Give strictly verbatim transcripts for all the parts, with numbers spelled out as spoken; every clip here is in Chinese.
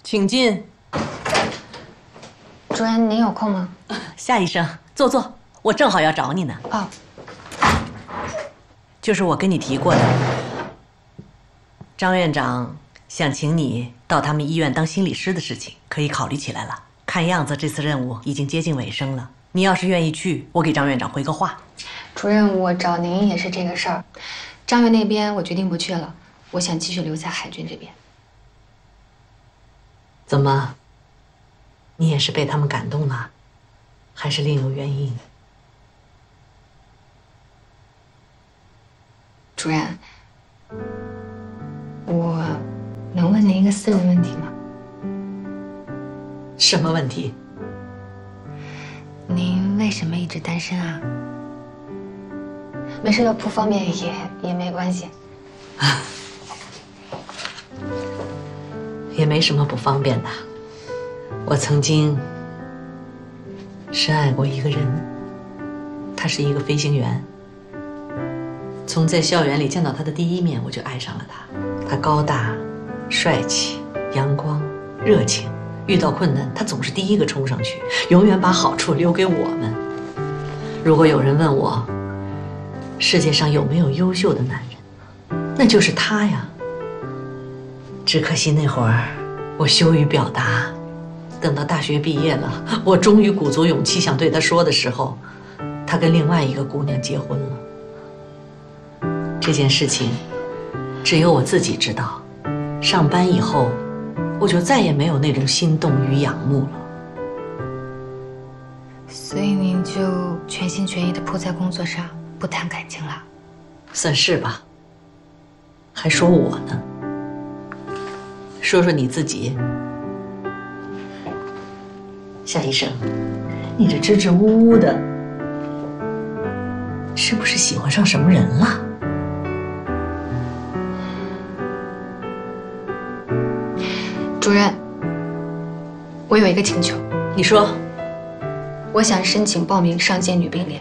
请进。 主任，您有空吗？ 夏医生，坐坐，我正好要找你呢。 哦， 就是我跟你提过的，张院长想请你到他们医院当心理师的事情，可以考虑起来了。看样子这次任务已经接近尾声了，你要是愿意去，我给张院长回个话。 主任，我找您也是这个事儿。张院那边我决定不去了，我想继续留在海军这边。 怎么？你也是被他们感动了，还是另有原因？ 主任，我能问您一个私人问题吗？ 什么问题？ 您为什么一直单身啊？没事，要不方便也也没关系。 啊，也没什么不方便的。我曾经深爱过一个人，他是一个飞行员。从在校园里见到他的第一面，我就爱上了他。他高大、帅气、阳光、热情，遇到困难他总是第一个冲上去，永远把好处留给我们。如果有人问我，世界上有没有优秀的男人，那就是他呀。只可惜那会儿我羞于表达。等到大学毕业了，我终于鼓足勇气想对他说的时候，他跟另外一个姑娘结婚了。这件事情只有我自己知道。上班以后，我就再也没有那种心动与仰慕了。 所以您就全心全意地扑在工作上，不谈感情了？ 算是吧。还说我呢？说说你自己。夏医生，你这支支吾吾的，是不是喜欢上什么人了？ 主任，我有一个请求。 你说。 我想申请报名上届女兵连。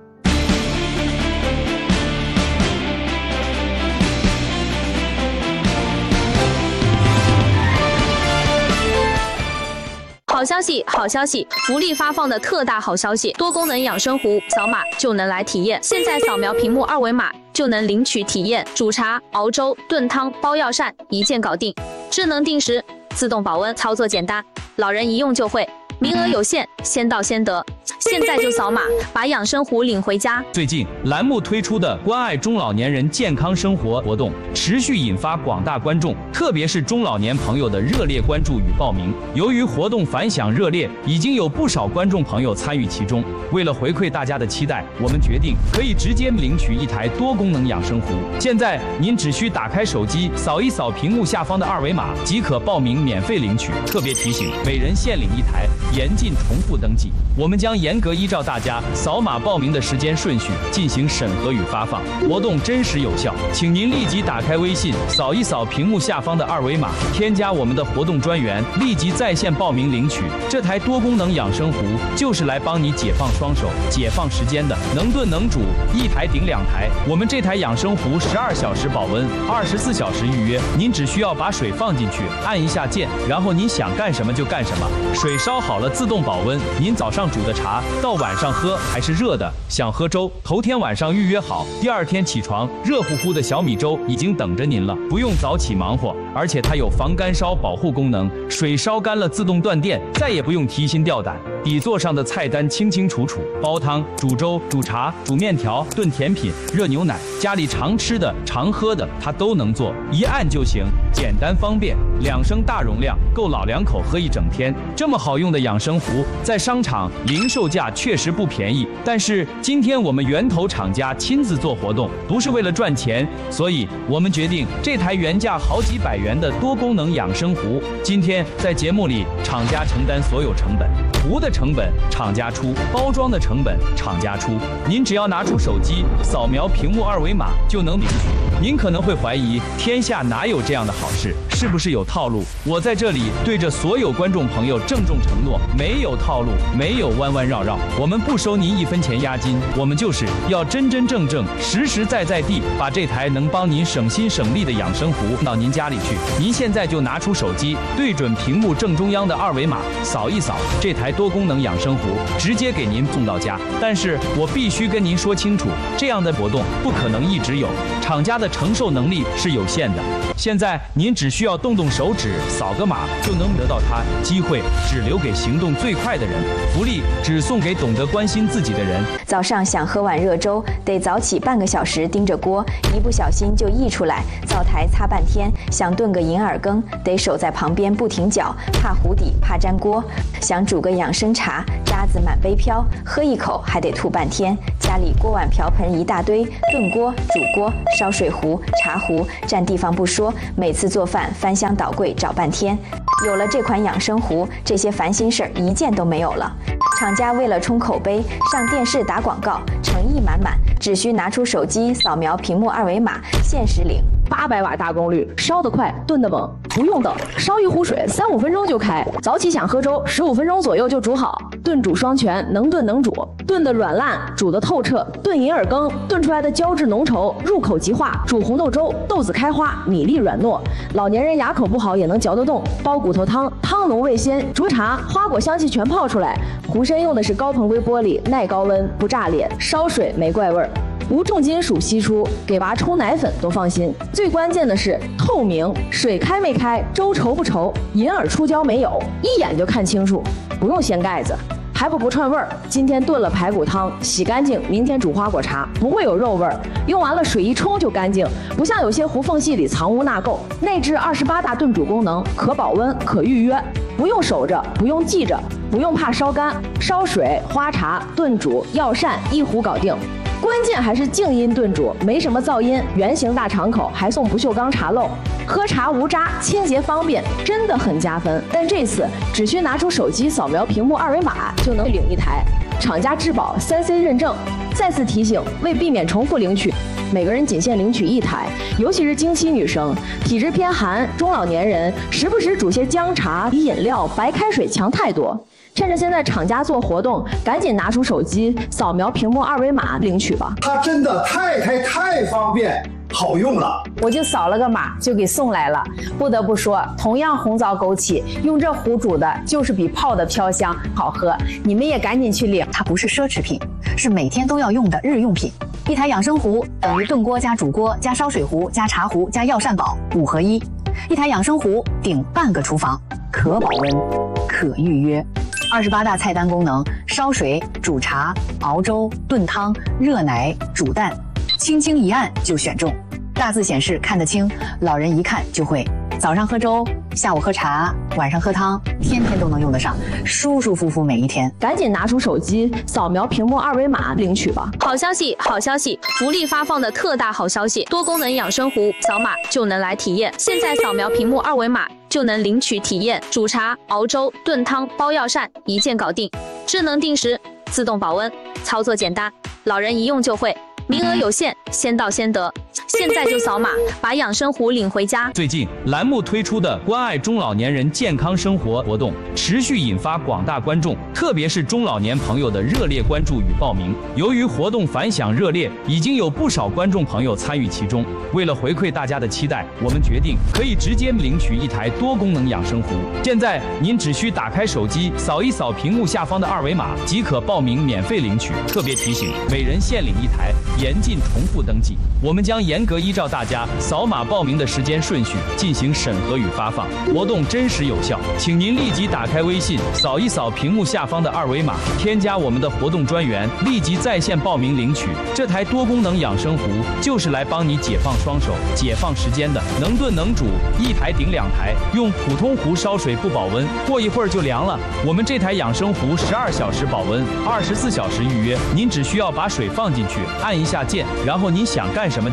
好消息，好消息！福利发放的特大好消息，多功能养生壶，扫码就能来体验。现在扫描屏幕二维码就能领取体验，煮茶、熬粥、炖汤、包药膳，一键搞定。智能定时，自动保温，操作简单，老人一用就会。名额有限，先到先得。现在就扫码，把养生壶领回家。 最近栏目推出的关爱中老年人健康生活活动，持续引发广大观众，特别是中老年朋友的热烈关注与报名。由于活动反响热烈，已经有不少观众朋友参与其中。为了回馈大家的期待，我们决定可以直接领取一台多功能养生壶。现在您只需打开手机，扫一扫屏幕下方的二维码，即可报名免费领取。特别提醒，每人限领一台，严禁重复登记。我们将严格依照大家扫码报名的时间顺序进行审核与发放，活动真实有效，请您立即打开微信，扫一扫屏幕下方的二维码，添加我们的活动专员，立即在线报名领取。这台多功能养生壶就是来帮你解放双手、解放时间的，能炖能煮，一台顶两台。我们这台养生壶十二小时保温，二十四小时预约，您只需要把水放进去，按一下键，然后您想干什么就干什么。水烧好了自动保温，您早上煮的茶到晚上喝还是热的，想喝粥，头天晚上预约好，第二天起床，热乎乎的小米粥已经等着您了，不用早起忙活，而且它有防干烧保护功能，水烧干了自动断电，再也不用提心吊胆。底座上的菜单清清楚楚，煲汤、煮粥、煮茶、煮面条、炖甜品、热牛奶，家里常吃的、常喝的，它都能做，一按就行，简单方便，两升大容量，够老两口喝一整天。这么好用的养生壶，在商场零售价确实不便宜，但是今天我们源头厂家亲自做活动，不是为了赚钱，所以我们决定这台原价好几百元的多功能养生壶，今天在节目里厂家承担所有成本，壶的成本厂家出，包装的成本厂家出，您只要拿出手机扫描屏幕二维码就能领取。 您可能会怀疑，天下哪有这样的好事？是不是有套路？我在这里对着所有观众朋友郑重承诺，没有套路，没有弯弯绕绕，我们不收您一分钱押金，我们就是要真真正正、实实在在地把这台能帮您省心省力的养生壶到您家里去。您现在就拿出手机，对准屏幕正中央的二维码，扫一扫，这台多功能养生壶直接给您送到家。但是我必须跟您说清楚，这样的活动不可能一直有，厂家的承受能力是有限的。现在您只需要动动手指，扫个码就能得到它，机会只留给行动最快的人，福利只送给懂得关心自己的人。 早上想喝碗热粥，得早起半个小时盯着锅，一不小心就溢出来，灶台擦半天。想炖个银耳羹，得守在旁边不停搅，怕糊底，怕粘锅。想煮个养生茶，渣子满杯飘，喝一口还得吐半天。家里锅碗瓢盆一大堆，炖锅、煮锅、烧水壶、茶壶，占地方不说，每次做饭翻箱倒柜找半天。有了这款养生壶，这些烦心事儿一件都没有了。厂家为了冲口碑，上电视打广告，诚意满满，只需拿出手机扫描屏幕二维码，限时领。 八百瓦大功率，烧得快，炖得猛，不用等，烧一壶水三五分钟就开。早起想喝粥，十五分钟左右就煮好。炖煮双全，能炖能煮，炖得软烂，煮得透彻。炖银耳羹，炖出来的胶质浓稠，入口即化。煮红豆粥，豆子开花，米粒软糯，老年人牙口不好也能嚼得动。煲骨头汤，汤浓味鲜。煮茶，花果香气全泡出来。壶身用的是高硼硅玻璃，耐高温，不炸裂，烧水没怪味儿。无重金属析出，给娃冲奶粉都放心。最关键的是透明，水开没开，粥稠不稠，银耳出胶没有，一眼就看清楚，不用掀盖子。还不不串味儿，今天炖了排骨汤，洗干净，明天煮花果茶，不会有肉味儿。用完了水一冲就干净，不像有些壶缝隙里藏污纳垢。内置二十八大炖煮功能，可保温，可预约，不用守着，不用记着，不用怕烧干，烧水、花茶、炖煮、药膳一壶搞定。关键还是静音炖煮，没什么噪音，圆形大敞口，还送不锈钢茶漏，喝茶无渣，清洁方便，真的很加分。但这次只需拿出手机扫描屏幕二维码就能领一台，厂家质保三 C 认证。再次提醒，为避免重复领取，每个人仅限领取一台，尤其是经期女生、体质偏寒、中老年人，时不时煮些姜茶比饮料、白开水强太多。趁着现在厂家做活动，赶紧拿出手机扫描屏幕二维码领取吧。 它真的太太太方便好用了， 我就扫了个码就给送来了。不得不说，同样红枣枸杞，用这壶煮的就是比泡的飘香好喝。你们也赶紧去领， 它不是奢侈品，是每天都要用的日用品。一台养生壶等于炖锅加煮锅加烧水壶加茶壶加药膳宝五合一，一台养生壶顶半个厨房，可保温，可预约。二十八大菜单功能：烧水、煮茶、熬粥、炖汤、热奶、煮蛋，轻轻一按就选中。大字显示看得清，老人一看就会。早上喝粥，下午喝茶，晚上喝汤，天天都能用得上，舒舒服服每一天。 赶紧拿出手机扫描屏幕二维码领取吧。 好消息，好消息！福利发放的特大好消息，多功能养生壶，扫码就能来体验。现在扫描屏幕二维码就能领取体验，煮茶、熬粥、炖汤、包药膳，一键搞定。智能定时，自动保温，操作简单，老人一用就会。名额有限，先到先得。现在就扫码，把养生壶领回家。 最近栏目推出的关爱中老年人健康生活活动，持续引发广大观众，特别是中老年朋友的热烈关注与报名。由于活动反响热烈，已经有不少观众朋友参与其中。为了回馈大家的期待，我们决定可以直接领取一台多功能养生壶。现在您只需打开手机，扫一扫屏幕下方的二维码，即可报名免费领取。特别提醒，每人限领一台，严禁重复登记。我们将严格依照大家扫码报名的时间顺序进行审核与发放，活动真实有效。请您立即打开微信，扫一扫屏幕下方的二维码，添加我们的活动专员，立即在线报名领取。这台多功能养生壶就是来帮你解放双手、解放时间的，能炖能煮，一台顶两台。用普通壶烧水不保温，过一会儿就凉了。我们这台养生壶十二小时保温，二十四小时预约。您只需要把水放进去，按一下键，然后您想干什么就干什么。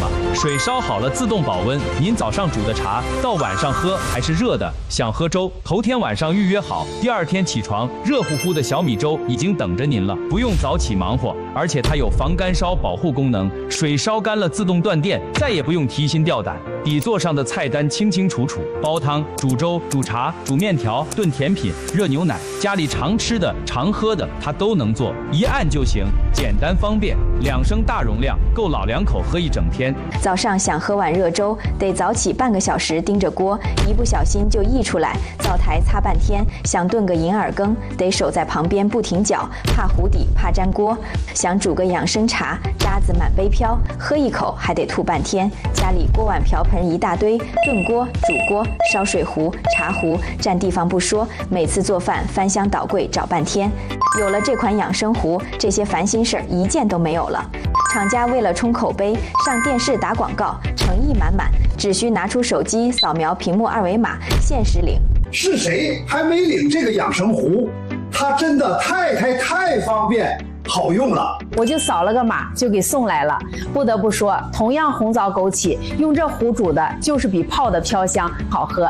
么？水烧好了自动保温，您早上煮的茶到晚上喝还是热的。想喝粥，头天晚上预约好，第二天起床，热乎乎的小米粥已经等着您了，不用早起忙活。而且它有防干烧保护功能，水烧干了自动断电，再也不用提心吊胆。底座上的菜单清清楚楚，煲汤、煮粥、煮茶、煮面条、炖甜品、热牛奶，家里常吃的、常喝的，它都能做，一按就行，简单方便。两升大容量，够老两口喝一整天。 早上想喝碗热粥，得早起半个小时盯着锅，一不小心就溢出来，灶台擦半天。想炖个银耳羹，得守在旁边不停搅，怕糊底，怕粘锅。想煮个养生茶，渣子满杯飘，喝一口还得吐半天。家里锅碗瓢盆一大堆，炖锅、煮锅、烧水壶、茶壶，占地方不说，每次做饭翻箱倒柜找半天。有了这款养生壶，这些烦心事儿一件都没有了。厂家为了冲口碑，上电视打广告，诚意满满，只需拿出手机扫描屏幕二维码，限时领。 是谁还没领这个养生壶？它真的太太太方便好用了， 我就扫了个码就给送来了。不得不说，同样红枣枸杞，用这壶煮的就是比泡的飘香好喝。